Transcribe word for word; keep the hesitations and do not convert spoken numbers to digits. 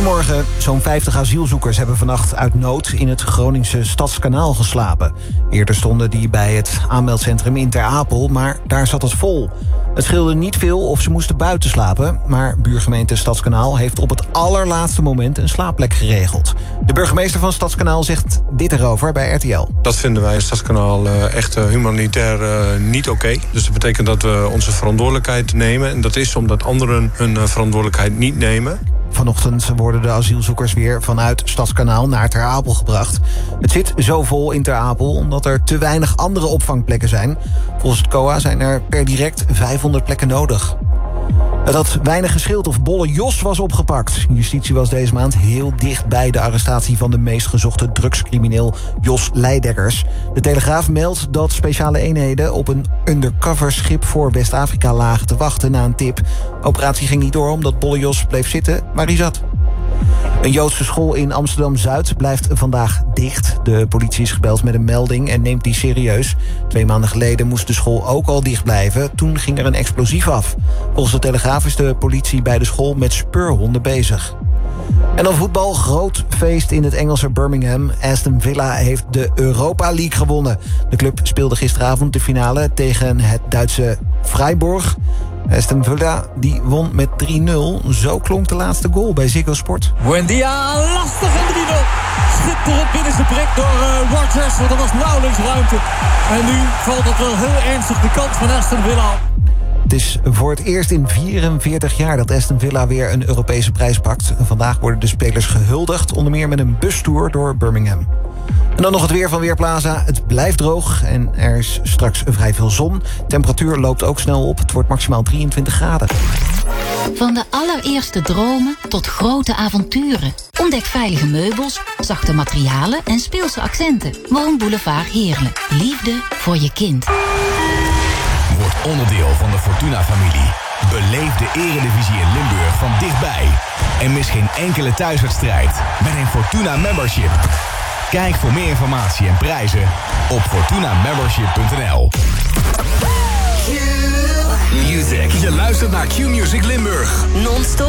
Goedemorgen. Zo'n vijftig asielzoekers hebben vannacht uit nood in het Groningse Stadskanaal geslapen. Eerder stonden die bij het aanmeldcentrum in Ter Apel, maar daar zat het vol. Het scheelde niet veel of ze moesten buiten slapen, maar buurgemeente Stadskanaal heeft op het allerlaatste moment een slaapplek geregeld. De burgemeester van Stadskanaal zegt dit erover bij R T L. Dat vinden wij in Stadskanaal echt humanitair uh, niet oké. Okay. Dus dat betekent dat we onze verantwoordelijkheid nemen. En dat is omdat anderen hun verantwoordelijkheid niet nemen. Vanochtend worden de asielzoekers weer vanuit Stadskanaal naar Ter Apel gebracht. Het zit zo vol in Ter Apel omdat er te weinig andere opvangplekken zijn. Volgens het C O A zijn er per direct vijfhonderd plekken nodig. Het had weinig gescheeld of Bolle Jos was opgepakt. Justitie was deze maand heel dicht bij de arrestatie van de meest gezochte drugscrimineel Jos Leidekkers. De Telegraaf meldt dat speciale eenheden op een undercover schip voor West-Afrika lagen te wachten na een tip. De operatie ging niet door omdat Bolle Jos bleef zitten waar hij zat. Een Joodse school in Amsterdam-Zuid blijft vandaag dicht. De politie is gebeld met een melding en neemt die serieus. Twee maanden geleden moest de school ook al dicht blijven. Toen ging er een explosief af. Volgens de Telegraaf is de politie bij de school met speurhonden bezig. En dan voetbal, groot feest in het Engelse Birmingham. Aston Villa heeft de Europa League gewonnen. De club speelde gisteravond de finale tegen het Duitse Freiburg. Aston Villa die won met drie nul. Zo klonk de laatste goal bij Ziggo Sport. Buendia, lastig en drie nul. Schitterend binnengeprikt door uh, Rodgers, want er was nauwelijks ruimte. En nu valt het wel heel ernstig de kant van Aston Villa. Het is voor het eerst in vierenveertig jaar dat Aston Villa weer een Europese prijs pakt. Vandaag worden de spelers gehuldigd, onder meer met een bustour door Birmingham. En dan nog het weer van Weerplaza. Het blijft droog en er is straks vrij veel zon. Temperatuur loopt ook snel op. Het wordt maximaal drieëntwintig graden. Van de allereerste dromen tot grote avonturen. Ontdek veilige meubels, zachte materialen en speelse accenten. Woonboulevard Heerlen. Liefde voor je kind. Word onderdeel van de Fortuna-familie. Beleef de Eredivisie in Limburg van dichtbij. En mis geen enkele thuiswedstrijd met een Fortuna Membership. Kijk voor meer informatie en prijzen op fortuna membership punt n l. Q Music. Je luistert naar Q Music Limburg. Non-stop.